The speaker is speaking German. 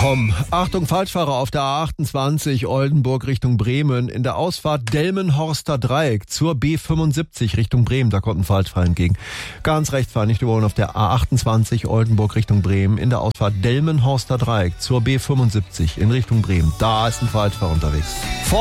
Komm, Achtung, Falschfahrer auf der A28 Oldenburg Richtung Bremen. In der Ausfahrt Delmenhorster Dreieck zur B75 Richtung Bremen. Da kommt ein Falschfahrer entgegen. Ganz rechts fahren, nicht überholen auf der A28 Oldenburg Richtung Bremen. In der Ausfahrt Delmenhorster Dreieck zur B75 in Richtung Bremen. Da ist ein Falschfahrer unterwegs.